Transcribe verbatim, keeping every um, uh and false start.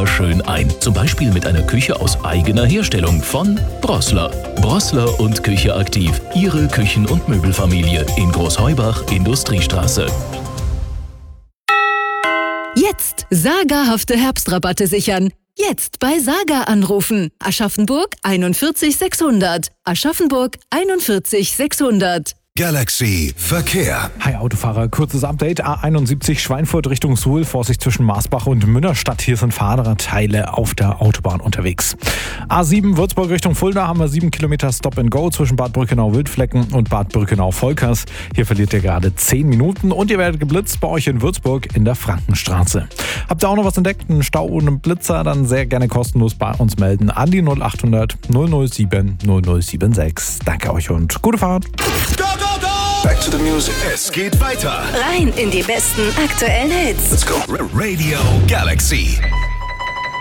wunderschön ein. Zum Beispiel mit einer Küche aus eigener Herstellung von Brossler. Brossler und Küche aktiv. Ihre Küchen- und Möbelfamilie in Großheubach, Industriestraße. Jetzt sagerhafte Herbstrabatte sichern. Jetzt bei Saga anrufen. Aschaffenburg einundvierzig sechshundert. Aschaffenburg einundvierzig sechshundert. Galaxy Verkehr. Hi Autofahrer, kurzes Update. A einundsiebzig Schweinfurt Richtung Suhl, Vorsicht zwischen Maasbach und Münnerstadt. Hier sind Fahrradteile auf der Autobahn unterwegs. A sieben Würzburg Richtung Fulda haben wir sieben Kilometer Stop and Go zwischen Bad Brückenau-Wildflecken und Bad Brückenau-Volkers. Hier verliert ihr gerade zehn Minuten und ihr werdet geblitzt bei euch in Würzburg in der Frankenstraße. Habt ihr auch noch was entdeckt, einen Stau und einen Blitzer, dann sehr gerne kostenlos bei uns melden an die null achthundert null null sieben null null sieben sechs. Danke euch und gute Fahrt. Back to the music. Es geht weiter. Rein in die besten aktuellen Hits. Let's go. Radio Galaxy.